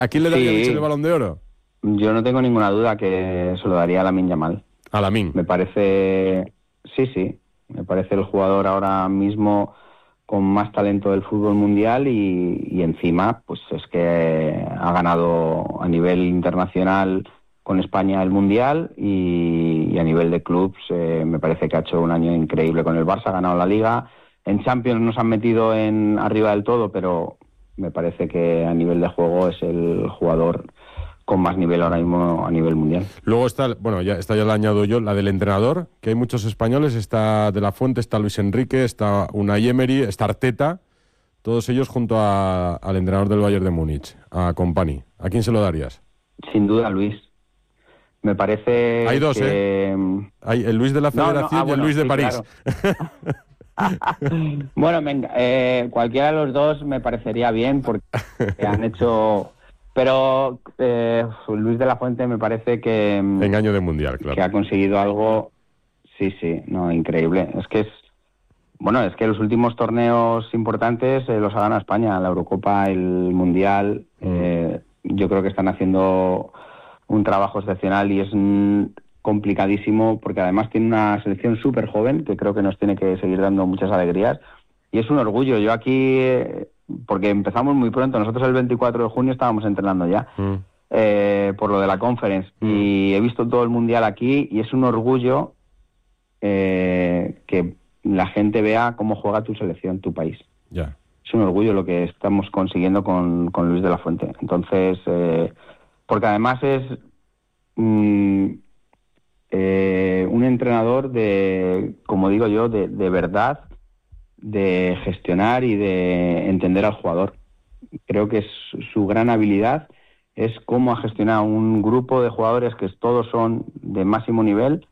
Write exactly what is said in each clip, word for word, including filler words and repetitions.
¿A quién le daría Sí. Mitchell el Balón de Oro? Yo no tengo ninguna duda que se lo daría a Lamine Yamal. A Lamine. Me parece, sí, sí, me parece el jugador ahora mismo con más talento del fútbol mundial y, y encima, pues es que ha ganado a nivel internacional con España el mundial y, y a nivel de clubs eh, me parece que ha hecho un año increíble con el Barça, ha ganado la Liga. En Champions nos han metido en arriba del todo, pero me parece que a nivel de juego es el jugador con más nivel ahora mismo a nivel mundial. Luego está, bueno, ya está ya la añado yo, la del entrenador, que hay muchos españoles, está De La Fuente, está Luis Enrique, está Unai Emery, está Arteta, todos ellos junto a, al entrenador del Bayern de Múnich, a Kompany. ¿A quién se lo darías? Sin duda, Luis. Me parece Hay dos, que... ¿eh? Hay el Luis de la No, no, Federación ah, y el bueno, Luis de sí, París. claro. Bueno, venga, eh, cualquiera de los dos me parecería bien porque han hecho... Pero eh, Luis de la Fuente me parece que... Engaño de mundial, claro. Que ha conseguido algo... Sí, sí, no, increíble. Es que es... Bueno, es que los últimos torneos importantes eh, los ha ganado España, la Eurocopa, el Mundial. Mm. Eh, yo creo que están haciendo un trabajo excepcional y es mm, complicadísimo porque además tiene una selección súper joven que creo que nos tiene que seguir dando muchas alegrías. Y es un orgullo. Yo aquí, eh, porque empezamos muy pronto, nosotros el veinticuatro de junio estábamos entrenando ya, mm. eh, por lo de la Conference. Mm. Y he visto todo el Mundial aquí y es un orgullo eh, que la gente vea cómo juega tu selección, tu país. Ya. Yeah. Es un orgullo lo que estamos consiguiendo con, con Luis de la Fuente. Entonces, eh, porque además es mm, eh, un entrenador de, como digo yo, de, de verdad, de gestionar y de entender al jugador. Creo que es su gran habilidad es cómo ha gestionado un grupo de jugadores que todos son de máximo nivel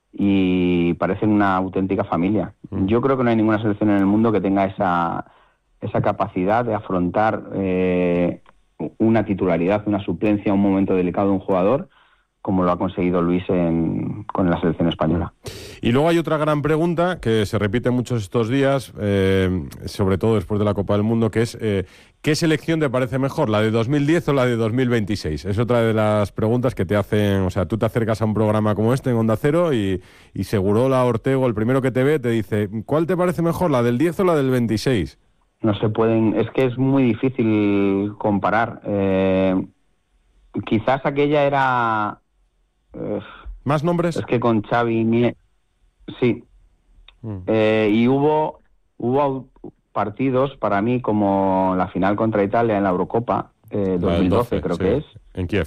y parecen una auténtica familia. Mm. Yo creo que no hay ninguna selección en el mundo que tenga esa, esa capacidad de afrontar eh, una titularidad, una suplencia, un momento delicado de un jugador, como lo ha conseguido Luis en, con la selección española. Y luego hay otra gran pregunta que se repite muchos estos días, eh, sobre todo después de la Copa del Mundo, que es eh, ¿qué selección te parece mejor, la de dos mil diez o la de dos mil veintiséis? Es otra de las preguntas que te hacen, o sea, tú te acercas a un programa como este en Onda Cero y, y Segurola Ortego, el primero que te ve, te dice ¿cuál te parece mejor, la del diez o la del veintiséis? No se pueden, es que es muy difícil comparar. Eh, quizás aquella era... Uh, ¿Más nombres? Es que con Xavi Nie... sí mm. eh, y hubo hubo partidos para mí como la final contra Italia en la Eurocopa eh, dos mil doce, doce creo sí, que es en Kiev,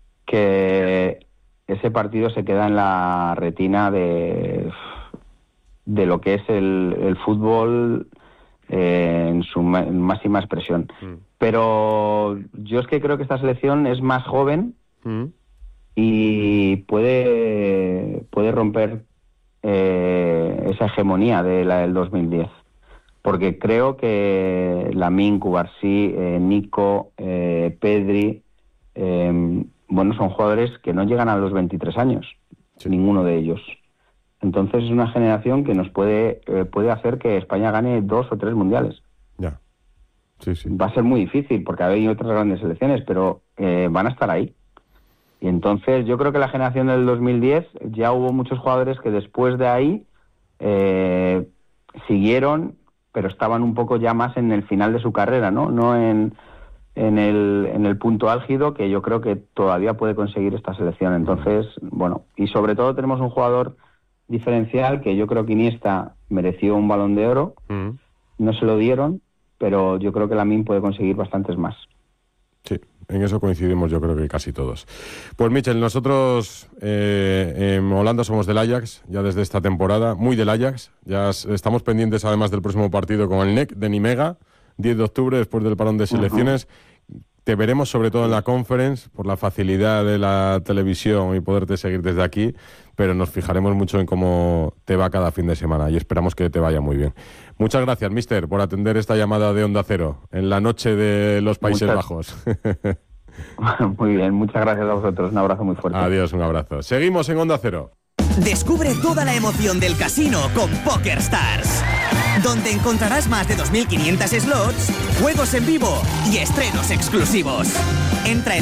que ese partido se queda en la retina de de lo que es el, el fútbol eh, en su máxima expresión mm. pero yo es que creo que esta selección es más joven mm. y puede puede romper eh, esa hegemonía de la del dos mil diez, porque creo que Lamine, Cubarsí, eh, Nico, eh, Pedri, eh, bueno, son jugadores que no llegan a los veintitrés años, sí. Ninguno de ellos. Entonces es una generación que nos puede eh, puede hacer que España gane dos o tres mundiales. Ya. Sí, sí. Va a ser muy difícil porque hay otras grandes selecciones, pero eh, van a estar ahí. Y entonces yo creo que la generación del dos mil diez ya hubo muchos jugadores que después de ahí eh, siguieron, pero estaban un poco ya más en el final de su carrera, ¿no? No en, en, el, en el punto álgido que yo creo que todavía puede conseguir esta selección. Entonces, bueno, y sobre todo tenemos un jugador diferencial que yo creo que Iniesta mereció un Balón de Oro, mm. no se lo dieron, pero yo creo que Lamine puede conseguir bastantes más. Sí, en eso coincidimos yo creo que casi todos. Pues Mitchell, nosotros eh, en Holanda somos del Ajax, ya desde esta temporada, muy del Ajax. Ya estamos pendientes además del próximo partido con el N E C de Nimega, diez de octubre, después del parón de selecciones. Uh-huh. Te veremos sobre todo en la Conference, por la facilidad de la televisión y poderte seguir desde aquí, pero nos fijaremos mucho en cómo te va cada fin de semana y esperamos que te vaya muy bien. Muchas gracias, mister, por atender esta llamada de Onda Cero en la noche de los Países muchas... Bajos. Muy bien, muchas gracias a vosotros. Un abrazo muy fuerte. Adiós, un abrazo. Seguimos en Onda Cero. Descubre toda la emoción del casino con PokerStars, donde encontrarás más de dos mil quinientos slots, juegos en vivo y estrenos exclusivos. Entra en